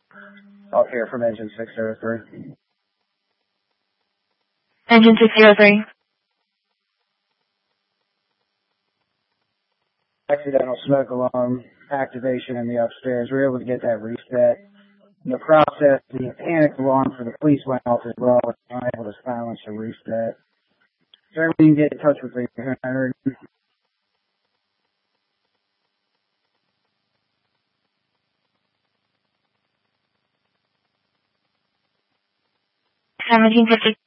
I'll hear from Engine 603. Engine 603. Accidental smoke alarm activation in the upstairs. We were able to get that reset. In the process, the panic alarm for the police went off as well. We were able to silence the reset. So everyone can get in touch with me. Engine 50.